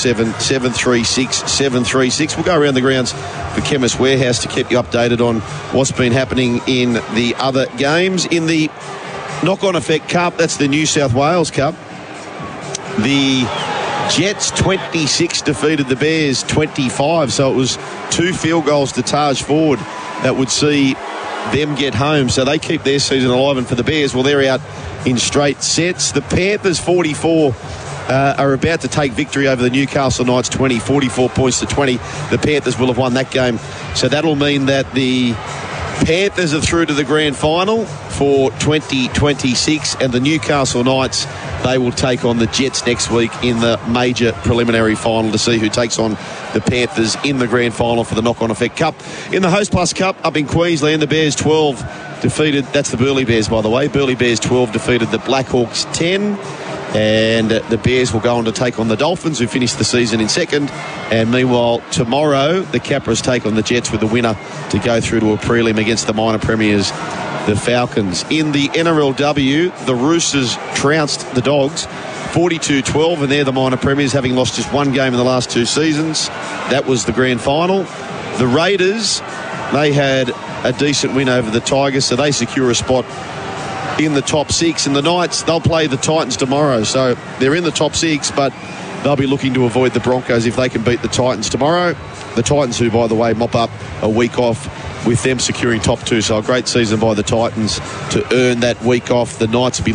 0477 736 736. We'll go around the grounds for Chemist Warehouse to keep you updated on what's been happening in the other games. In the knock-on effect cup, that's the New South Wales Cup, the Jets 26 defeated the Bears 25, so it was 2 field goals to Taj Ford that would see them get home, so they keep their season alive. And for the Bears, well, they're out in straight sets. The Panthers 44 are about to take victory over the Newcastle Knights 44 points to 20. The Panthers will have won that game, so that'll mean that the Panthers are through to the grand final for 2026, and the Newcastle Knights, they will take on the Jets next week in the major preliminary final to see who takes on the Panthers in the grand final for the knock-on effect cup. In the Host Plus Cup up in Queensland, the Bears 12 defeated, that's the Burleigh Bears, by the way, Burleigh Bears 12 defeated the Blackhawks 10. And the Bears will go on to take on the Dolphins, who finished the season in second. And meanwhile, tomorrow, the Capras take on the Jets with the winner to go through to a prelim against the minor premiers, the Falcons. In the NRLW, the Roosters trounced the Dogs 42-12, and they're the minor premiers, having lost just one game in the last 2 seasons. That was the grand final. The Raiders, they had a decent win over the Tigers, so they secure a spot in the top 6. And the Knights, they'll play the Titans tomorrow, so they're in the top 6, but they'll be looking to avoid the Broncos if they can beat the Titans tomorrow. The Titans, who, by the way, mop up a week off with them securing top 2, so a great season by the Titans to earn that week off. The Knights will be